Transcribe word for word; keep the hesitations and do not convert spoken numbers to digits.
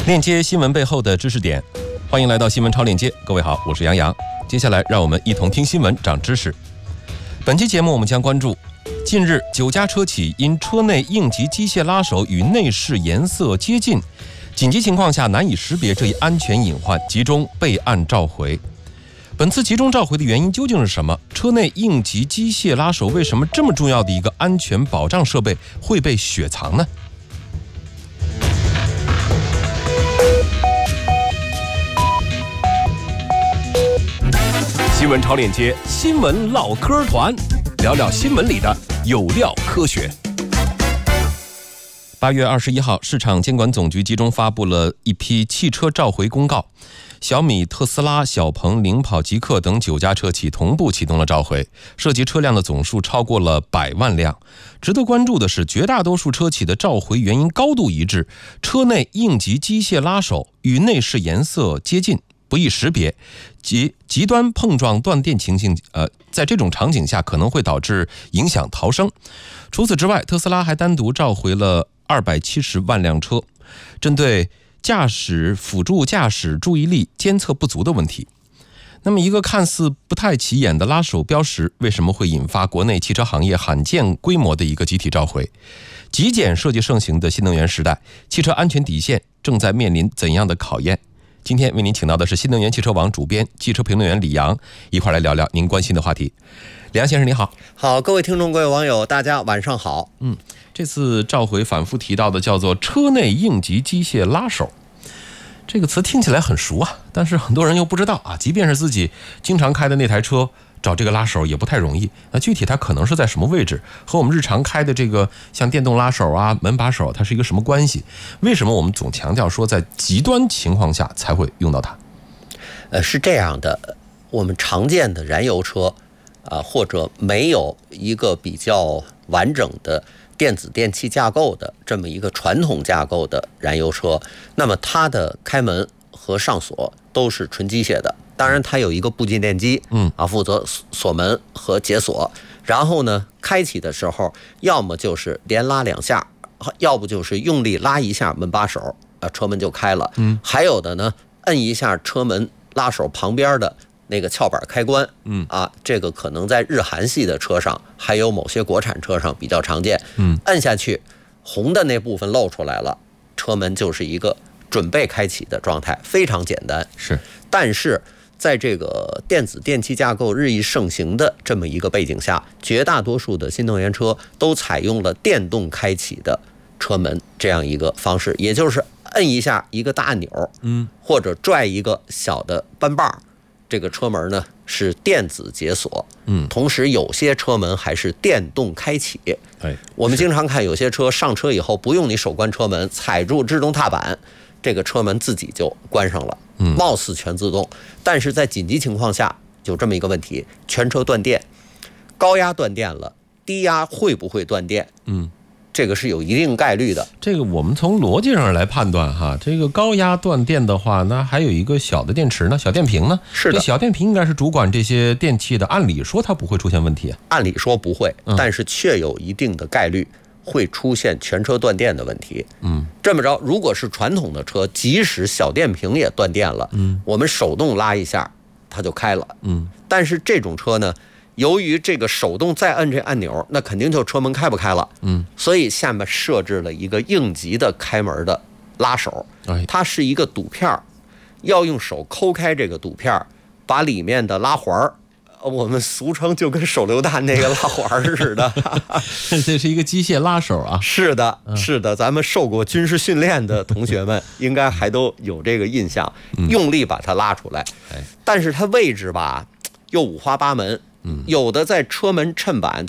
链接新闻背后的知识点，欢迎来到新闻超链接。各位好，我是杨洋。接下来让我们一同听新闻长知识。本期节目我们将关注，近日九家车企因车内应急机械拉手与内饰颜色接近，紧急情况下难以识别这一安全隐患，集中备案召回。本次集中召回的原因究竟是什么？车内应急机械拉手为什么这么重要的一个安全保障设备会被雪藏呢？新闻超链接，新闻唠嗑团，聊聊新闻里的有料科学。八月二十一号，市场监管总局集中发布了一批汽车召回公告，小米、特斯拉、小鹏、领跑、极客等九家车企同步启动了召回，涉及车辆的总数超过了百万辆。值得关注的是，绝大多数车企的召回原因高度一致，车内应急机械拉手与内饰颜色接近，不易识别，极极端碰撞断电情形，呃，在这种场景下可能会导致影响逃生。除此之外，特斯拉还单独召回了二百七十万辆车，针对驾驶辅助驾驶注意力监测不足的问题。那么一个看似不太起眼的拉手标识，为什么会引发国内汽车行业罕见规模的一个集体召回？极简设计盛行的新能源时代，汽车安全底线正在面临怎样的考验？今天为您请到的是新能源汽车网主编、汽车评论员李阳，一块来聊聊您关心的话题。李阳先生您好。 好，各位听众各位网友大家晚上好。 嗯，这次召回反复提到的叫做车内应急机械拉手，这个词听起来很熟啊，但是很多人又不知道啊，即便是自己经常开的那台车，找这个拉手也不太容易。那具体它可能是在什么位置，和我们日常开的这个像电动拉手啊、门把手，它是一个什么关系？为什么我们总强调说在极端情况下才会用到它？ 呃，是这样的，我们常见的燃油车啊、呃，或者没有一个比较完整的电子电器架构的这么一个传统架构的燃油车，那么它的开门和上锁都是纯机械的。当然它有一个部件电机，嗯啊，负责锁门和解锁，然后呢开启的时候要么就是连拉两下，要不就是用力拉一下门把手，啊，车门就开了。嗯，还有的呢摁一下车门拉手旁边的那个撬板开关，嗯啊，这个可能在日韩系的车上，还有某些国产车上比较常见。嗯，摁下去，红的那部分露出来了，车门就是一个准备开启的状态，非常简单。 是， 但是在这个电子电器架构日益盛行的这么一个背景下，绝大多数的新能源车都采用了电动开启的车门这样一个方式，也就是摁一下一个大按钮，嗯，或者拽一个小的扳把，这个车门呢是电子解锁，嗯，同时有些车门还是电动开启。哎，我们经常看有些车上车以后不用你手关车门，踩住制动踏板，这个车门自己就关上了，嗯，貌似全自动，但是在紧急情况下有这么一个问题，全车断电，高压断电了，低压会不会断电？嗯。这个是有一定概率的。 这个我们从逻辑上来判断哈，这个高压断电的话，那还有一个小的电池呢，小电瓶呢？ 是的， 这小电瓶应该是主管这些电器的，按理说它不会出现问题啊。 按理说不会，嗯，但是却有一定的概率会出现全车断电的问题。嗯，这么着，如果是传统的车，即使小电瓶也断电了，嗯，我们手动拉一下，它就开了。嗯，但是这种车呢，由于这个手动再摁这按钮，那肯定就车门开不开了。嗯，所以下面设置了一个应急的开门的拉手，它是一个赌片，要用手抠开这个赌片，把里面的拉环，我们俗称就跟手榴弹那个拉环似的。 这是一个机械拉手啊。 是的，是的，咱们受过军事训练的同学们应该还都有这个印象，用力把它拉出来。但是它位置吧又五花八门。有的在车门衬板